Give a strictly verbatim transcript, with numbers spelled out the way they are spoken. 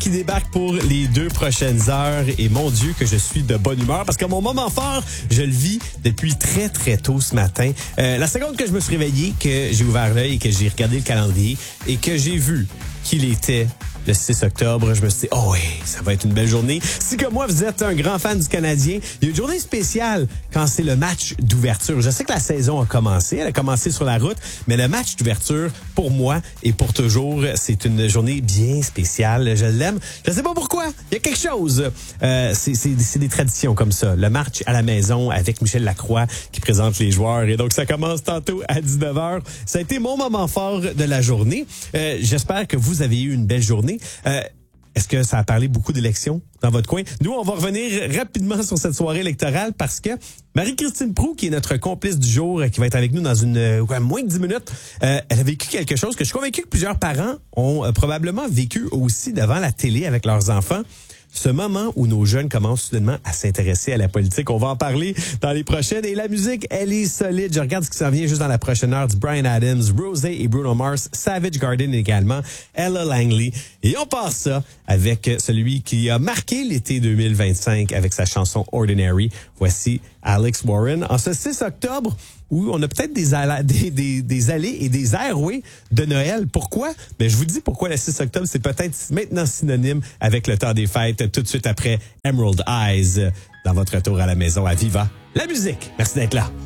qui débarque pour les deux prochaines heures. Et mon Dieu que je suis de bonne humeur parce que mon moment fort, je le vis depuis très, très tôt ce matin. Euh, la seconde que je me suis réveillé, que j'ai ouvert l'œil et que j'ai regardé le calendrier et que j'ai vu qu'il était le six octobre, je me suis dit, oh oui, ça va être une belle journée. Si comme moi, vous êtes un grand fan du Canadien, il y a une journée spéciale quand c'est le match d'ouverture. Je sais que la saison a commencé, elle a commencé sur la route, mais le match d'ouverture, pour moi et pour toujours, c'est une journée bien spéciale. Je l'aime. Je sais pas pourquoi. Il y a quelque chose. Euh, c'est, c'est, c'est des traditions comme ça. Le match à la maison avec Michel Lacroix qui présente les joueurs. Et donc, ça commence tantôt à dix-neuf heures. Ça a été mon moment fort de la journée. Euh, j'espère que vous avez eu une belle journée. Euh, est-ce que ça a parlé beaucoup d'élections dans votre coin? Nous, on va revenir rapidement sur cette soirée électorale parce que Marie-Christine Proulx, qui est notre complice du jour, qui va être avec nous dans une euh, moins de dix minutes, euh, elle a vécu quelque chose que je suis convaincu que plusieurs parents ont euh, probablement vécu aussi devant la télé avec leurs enfants. Ce moment où nos jeunes commencent soudainement à s'intéresser à la politique. On va en parler dans les prochaines. Et la musique, elle est solide. Je regarde ce qui s'en vient juste dans la prochaine heure du Bryan Adams, Rosé et Bruno Mars, Savage Garden également, Ella Langley. Et on passe ça avec celui qui a marqué l'été deux mille vingt-cinq avec sa chanson Ordinary. Voici Alex Warren. En ce six octobre, où on a peut-être des, alla- des, des, des allées et des airways de Noël. Pourquoi? Ben, je vous dis pourquoi le six octobre, c'est peut-être maintenant synonyme avec le temps des fêtes, tout de suite après Emerald Eyes, dans votre retour à la maison à Viva. La musique. Merci d'être là.